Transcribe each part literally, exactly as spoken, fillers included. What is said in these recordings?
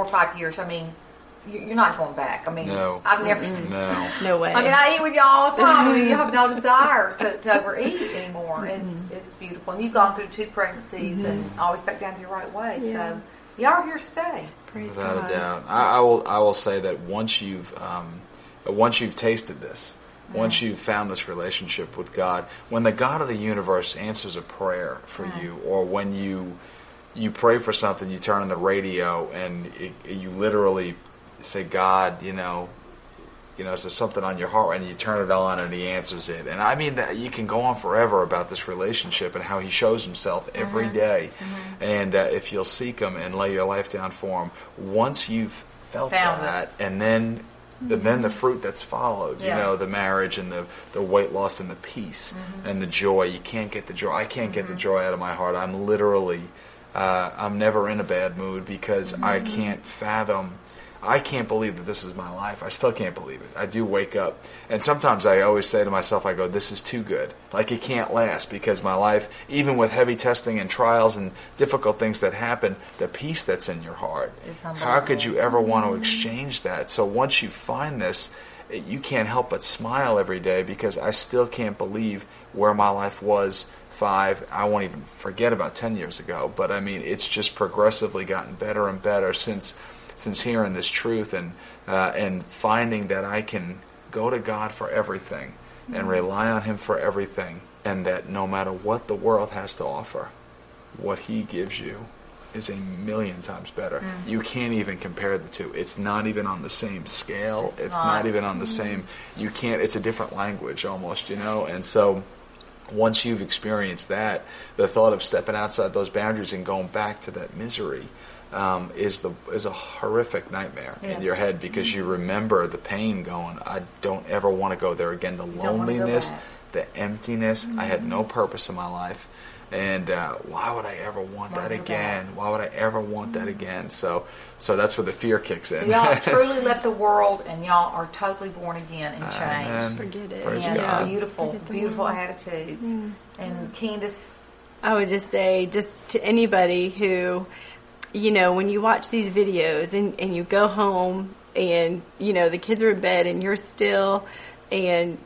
or five years, I mean, you're not going back. I mean, no. I've never Mm-mm. seen no. no way. I mean, I eat with y'all all the time. I mean, you have no desire to, to overeat anymore. Mm-hmm. It's it's beautiful. And you've gone through two pregnancies mm-hmm. and always back down to your right weight. Yeah. So y'all are here to stay. Praise Without God. a doubt. I, I will I will say that once you've um, once you've tasted this, mm-hmm. once you've found this relationship with God, when the God of the universe answers a prayer for mm-hmm. you, or when you you pray for something, you turn on the radio and it, you literally say, God, you know, you know, is there something on your heart? And you turn it on and He answers it. And I mean, that you can go on forever about this relationship and how He shows Himself every mm-hmm. day. Mm-hmm. And uh, if you'll seek Him and lay your life down for Him, once you've felt Found that, it. and then mm-hmm. and then the fruit that's followed, yeah. you know, the marriage and the, the weight loss and the peace mm-hmm. and the joy. You can't get the joy. I can't get mm-hmm. the joy out of my heart. I'm literally, uh, I'm never in a bad mood because mm-hmm. I can't fathom. I can't believe that this is my life. I still can't believe it. I do wake up. And sometimes I always say to myself, I go, this is too good. Like it can't last because my life, even with heavy testing and trials and difficult things that happen, the peace that's in your heart, how could you ever want to exchange that? So once you find this, you can't help but smile every day because I still can't believe where my life was five, I won't even forget about ten years ago. But I mean, it's just progressively gotten better and better since since hearing this truth and uh, and finding that I can go to God for everything and mm-hmm. rely on Him for everything, and that no matter what the world has to offer, what He gives you is a million times better. Mm-hmm. You can't even compare the two. It's not even on the same scale. It's, it's not. not even on the mm-hmm. same. You can't. It's a different language almost, you know. And so once you've experienced that, the thought of stepping outside those boundaries and going back to that misery Um, is the is a horrific nightmare yes. in your head because mm-hmm. you remember the pain going, I don't ever want to go there again. The you loneliness, the emptiness. Mm-hmm. I had no purpose in my life. And uh, why would I ever want that again? Why would I ever want that again? So so that's where the fear kicks in. So y'all truly left the world and y'all are totally born again and changed. Amen. Forget it. Praise and God. it's beautiful, beautiful world. attitudes. Mm. And Candace? I would just say, just to anybody who, you know, when you watch these videos and, and you go home and, you know, the kids are in bed and you're still, and,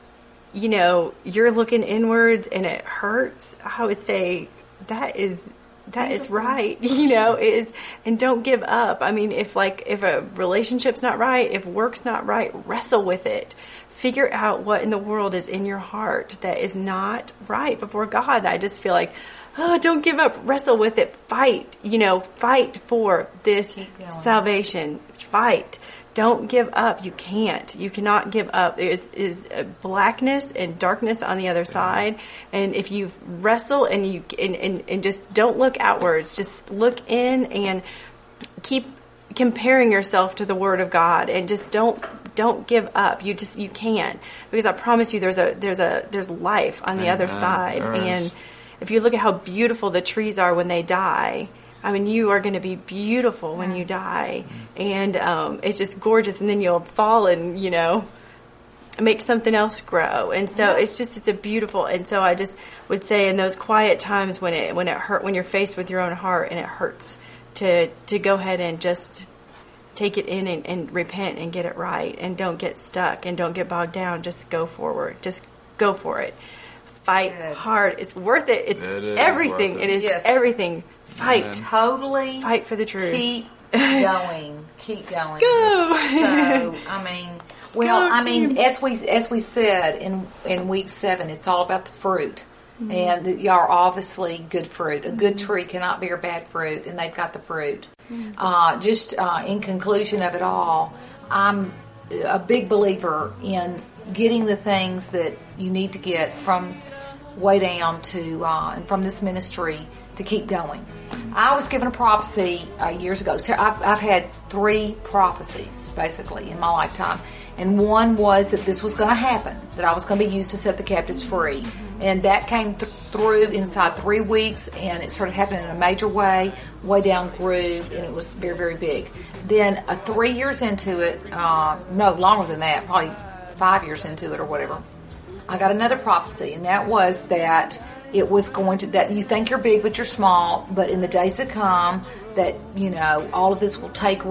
you know, you're looking inwards and it hurts, I would say that is, that is right, you know, is, and don't give up. I mean, if like, if a relationship's not right, if work's not right, wrestle with it. Figure out what in the world is in your heart that is not right before God. I just feel like, oh, don't give up. Wrestle with it. Fight. You know, fight for this salvation. Fight. Don't give up. You can't. You cannot give up. There is, is blackness and darkness on the other side. And if you wrestle and you and, and, and just don't look outwards, just look in and keep comparing yourself to the Word of God, and just don't don't give up. You just you can't, because I promise you, there's a there's a there's life on the Amen. other side. There and is. If you look at how beautiful the trees are when they die, I mean, you are going to be beautiful when you die, and um, it's just gorgeous. And then you'll fall and, you know, make something else grow. And so it's just it's a beautiful. And so I just would say, in those quiet times when it when it hurt, when you're faced with your own heart and it hurts, to to go ahead and just take it in and, and repent and get it right, and don't get stuck and don't get bogged down. Just go forward. Just go for it. Fight Good. hard. It's worth it. It's it is everything. Worth it. it is yes. everything. Fight. Amen. Totally. Fight for the truth. Keep going. Keep going. Go. So, I mean, well, Go, I mean, team. as we as we said in in week seven, it's all about the fruit. Mm-hmm. And the, y'all are obviously good fruit. A good tree cannot bear bad fruit, and they've got the fruit. Mm-hmm. Uh, just uh, in conclusion of it all, I'm a big believer in getting the things that you need to get from way down to uh, and from this ministry to keep going. I was given a prophecy uh, years ago. So I've, I've had three prophecies basically in my lifetime, and one was that this was going to happen, that I was going to be used to set the captives free, and that came th- through inside three weeks, and it started happening in a major way. Way down grew, and it was very, very big. Then uh, three years into it, uh, no longer than that, probably five years into it or whatever, I got another prophecy, and that was that it was going to, that you think you're big but you're small, but in the days to come, that, you know, all of this will take